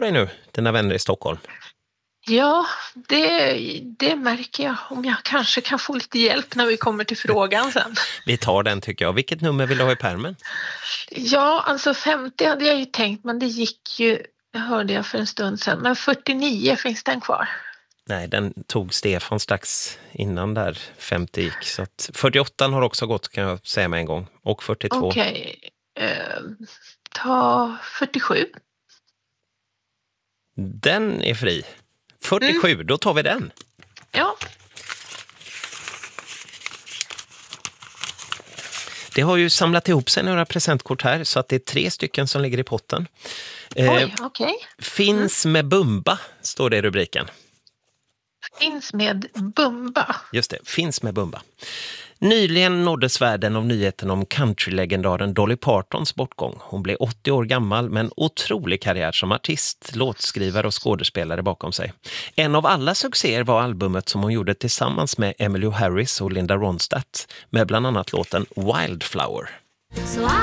dig nu, dina vänner i Stockholm? Ja, det märker jag. Om jag kanske kan få lite hjälp när vi kommer till frågan sen. Vi tar den tycker jag. Vilket nummer vill du ha i pärmen? Ja, alltså 50 hade jag ju tänkt, men det gick ju, hörde jag för en stund sedan. Men 49, finns den kvar? Nej, den tog Stefan strax innan där 50 gick. Så att 48 har också gått, kan jag säga med en gång. Och 42. Okej, ta 47. Den är fri. 47, då tar vi den. Ja. Det har ju samlat ihop sig några presentkort här så att det är 3 stycken som ligger i potten. Oj, okej. Finns med Bumba, står det i rubriken. Finns med Bumba. Just det, finns med Bumba. Nyligen nåddes världen av nyheten om countrylegendaren Dolly Partons bortgång. Hon blev 80 år gammal med en otrolig karriär som artist, låtskrivare och skådespelare bakom sig. En av alla succéer var albumet som hon gjorde tillsammans med Emmylou Harris och Linda Ronstadt med bland annat låten Wildflower. So